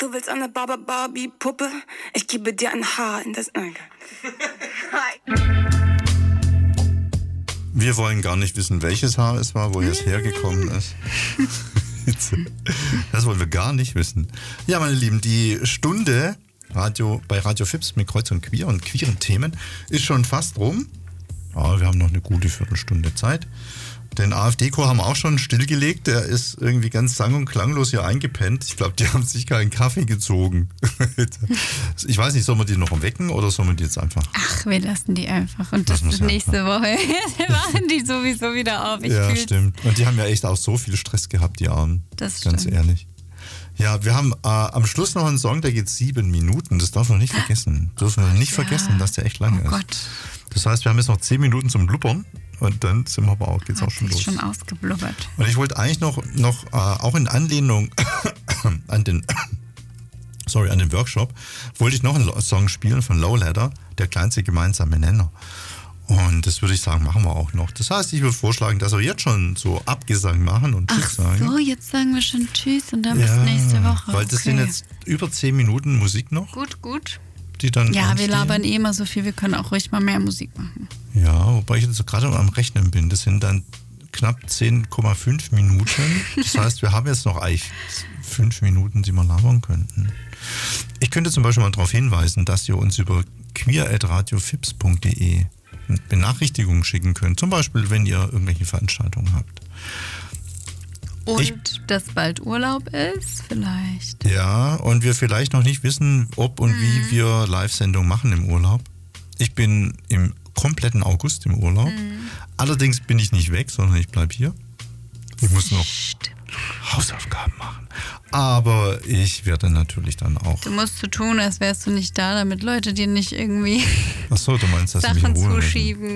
Du willst eine Barbie-Puppe? Ich gebe dir ein Haar in das... Wir wollen gar nicht wissen, welches Haar es war, woher es hergekommen ist. Das wollen wir gar nicht wissen. Ja, meine Lieben, die Stunde bei Radio Fips mit Kreuz und Queer und queeren Themen ist schon fast rum. Aber wir haben noch eine gute Viertelstunde Zeit. Den AfD-Chor haben wir auch schon stillgelegt. Der ist irgendwie ganz sang- und klanglos hier eingepennt. Ich glaube, die haben sich keinen Kaffee gezogen. Ich weiß nicht, sollen wir die noch wecken oder sollen wir die jetzt einfach... Ach, wir lassen die einfach. Und das ist nächste Woche. Machen die sowieso wieder auf. Ja, stimmt. Und die haben ja echt auch so viel Stress gehabt, die Armen. Das stimmt. Ganz ehrlich. Ja, wir haben am Schluss noch einen Song, der geht 7 Minuten. Das darf man nicht vergessen. Dürfen wir nicht vergessen, dass der echt lang ist. Gott. Das heißt, wir haben jetzt noch 10 Minuten zum Blubbern. Und dann sind wir aber auch, geht's auch schon los. Schon ausgeblubbert. Und ich wollte eigentlich noch auch in Anlehnung an den Workshop, wollte ich noch einen Song spielen von Lowladder, der kleinste gemeinsame Nenner. Und das würde ich sagen, machen wir auch noch. Das heißt, ich würde vorschlagen, dass wir jetzt schon so Abgesang machen und Tschüss sagen. Ach so, jetzt sagen wir schon Tschüss und dann bis nächste Woche. Weil das sind jetzt über 10 Minuten Musik noch. Gut. Die dann ja, anstehen. Wir labern eh immer so viel, wir können auch ruhig mal mehr Musik machen. Ja, wobei ich jetzt so gerade am Rechnen bin. Das sind dann knapp 10,5 Minuten. Das heißt, wir haben jetzt noch eigentlich 5 Minuten, die wir labern könnten. Ich könnte zum Beispiel mal darauf hinweisen, dass ihr uns über queer@radiofips.de Benachrichtigungen schicken könnt. Zum Beispiel, wenn ihr irgendwelche Veranstaltungen habt. Und dass bald Urlaub ist, vielleicht. Ja, und wir vielleicht noch nicht wissen, ob und wie wir Live-Sendungen machen im Urlaub. Ich bin im kompletten August im Urlaub. Allerdings bin ich nicht weg, sondern ich bleibe hier. Ich muss noch Hausaufgaben machen. Aber ich werde natürlich dann auch... Du musst so tun, als wärst du nicht da, damit Leute dir nicht irgendwie Ach so, du meinst, dass sie mich in Sachen Ruhe zuschieben.